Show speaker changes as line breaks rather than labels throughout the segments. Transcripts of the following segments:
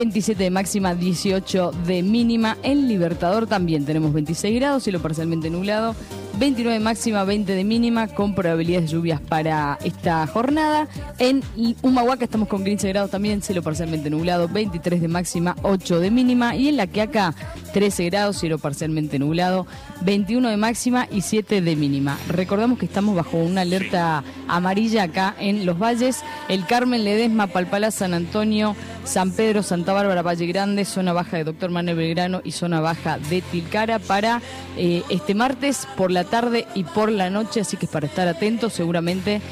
27 de máxima, 18 de mínima. En Libertador también tenemos 26 grados, cielo parcialmente nublado. 29 de máxima, 20 de mínima, con probabilidades de lluvias para esta jornada. En Humahuaca estamos con 15 grados también, cielo parcialmente nublado, 23 de máxima, 8 de mínima. Y en La Quiaca, 13 grados, cielo parcialmente nublado, 21 de máxima y 7 de mínima. Recordamos que estamos bajo una alerta amarilla acá en Los Valles. El Carmen, Ledesma, Palpalá, San Antonio, San Pedro, Santa Bárbara, Valle Grande, zona baja de Doctor Manuel Belgrano y zona baja de Tilcara para este martes por la tarde y por la noche, así que es para estar atentos. Seguramente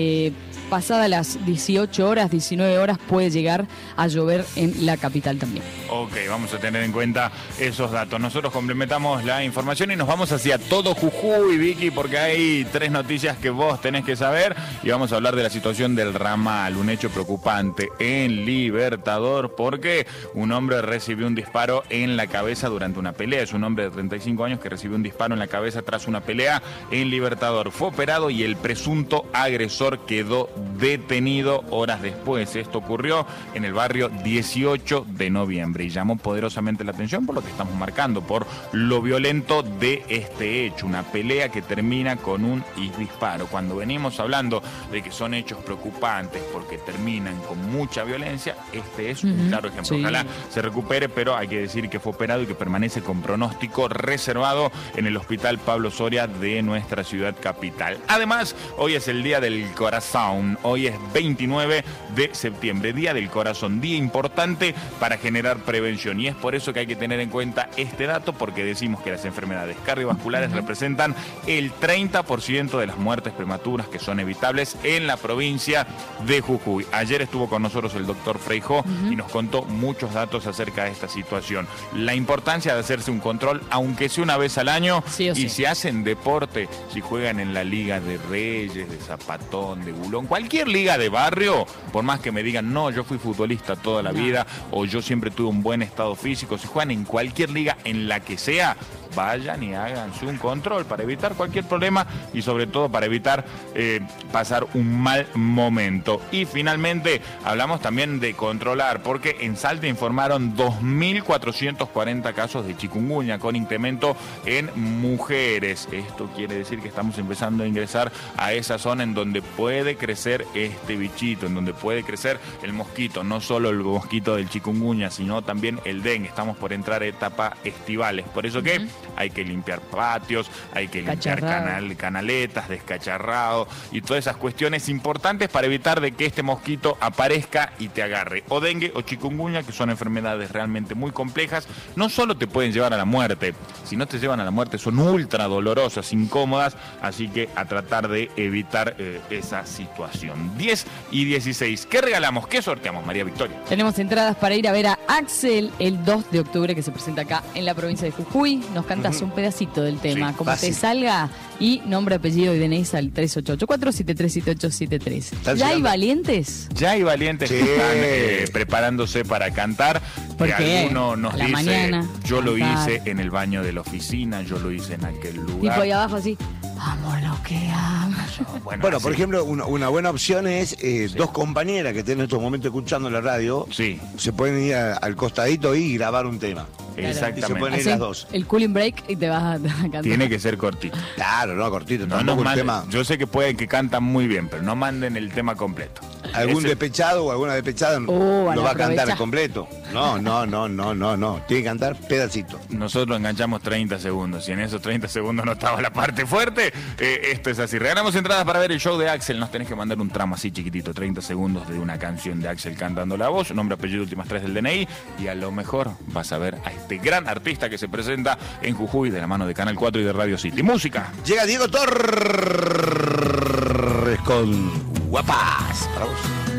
pasadas las 18 horas, 19 horas puede llegar a llover en la capital también.
Ok, vamos a tener en cuenta esos datos. Nosotros complementamos la información y nos vamos hacia todo Jujuy, Vicky, porque hay 3 noticias que vos tenés que saber y vamos a hablar de la situación del ramal, un hecho preocupante en Libertador porque un hombre recibió un disparo en la cabeza durante una pelea. Es un hombre de 35 años que recibió un disparo en la cabeza tras una pelea en Libertador. Fue operado y el presunto agresor quedó detenido horas después. Esto ocurrió en el barrio 18 de noviembre y llamó poderosamente la atención por lo que estamos marcando, por lo violento de este hecho, una pelea que termina con un disparo. Cuando venimos hablando de que son hechos preocupantes porque terminan con mucha violencia, este es un claro ejemplo. Sí. Ojalá se recupere, pero hay que decir que fue operado y que permanece con pronóstico reservado en el Hospital Pablo Soria de nuestra ciudad capital. Además, hoy es el Día del Corazón. Hoy es 29 de septiembre, Día del Corazón, día importante para generar prevención y es por eso que hay que tener en cuenta este dato, porque decimos que las enfermedades cardiovasculares representan el 30% de las muertes prematuras que son evitables en la provincia de Jujuy. Ayer estuvo con nosotros el doctor Freijó y nos contó muchos datos acerca de esta situación. La importancia de hacerse un control, aunque sea una vez al año, sí, y si hacen deporte, si juegan en la Liga de Reyes, de Zapatón, de Bulón, cualquier liga de barrio, por más que me digan, no, yo fui futbolista toda la vida, o yo siempre tuve un buen estado físico, si juegan en cualquier liga, en la que sea, vayan y háganse un control para evitar cualquier problema y sobre todo para evitar pasar un mal momento. Y finalmente hablamos también de controlar, porque en Salta informaron 2.440 casos de chikungunya con incremento en mujeres. Esto quiere decir que estamos empezando a ingresar a esa zona en donde puede crecer este bichito, en donde puede crecer el mosquito, no solo el mosquito del chikungunya, sino también el dengue. Estamos por entrar a etapa estivales, por eso que hay que limpiar patios, hay que limpiar canaletas, descacharrado y todas esas cuestiones importantes para evitar de que este mosquito aparezca y te agarre. O dengue o chikungunya, que son enfermedades realmente muy complejas, no solo te pueden llevar a la muerte, si no te llevan a la muerte son ultra dolorosas, incómodas, así que a tratar de evitar esa situación. 10 y 16, ¿qué regalamos? ¿Qué sorteamos, María Victoria?
Tenemos entradas para ir a ver a Axel el 2 de octubre que se presenta acá en la provincia de Jujuy. Nos cantas un pedacito del tema, como te salga, y nombre, apellido y DNI al 3884-737873. ¿Ya hay valientes?
Ya hay valientes que están preparándose para cantar.
Porque
alguno nos dice,
mañana,
yo lo hice en el baño de la oficina, yo lo hice en aquel lugar.
Tipo ahí abajo así, amo lo que amo.
Bueno, por ejemplo, una buena opción es dos compañeras que estén en estos momentos escuchando la radio, se pueden ir al costadito y grabar un tema.
Exactamente.
Y se pueden ir las dos.
El cooling break y te vas a cantar.
Tiene que ser cortito.
Claro, no, cortito.
No nos manden, tema. Yo sé que pueden que cantan muy bien, pero no manden el tema completo.
Algún despechado o alguna despechada lo va a cantar completo. No. Tiene que cantar pedacito.
Nosotros enganchamos 30 segundos. Y en esos 30 segundos no estaba la parte fuerte. Esto es así. Regalamos entradas para ver el show de Axel. Nos tenés que mandar un tramo así chiquitito, 30 segundos de una canción de Axel cantando la voz, nombre, apellido, últimas 3 del DNI. Y a lo mejor vas a ver a este gran artista que se presenta en Jujuy de la mano de Canal 4 y de Radio City. Música.
Llega Diego Torres con Guapas para vos.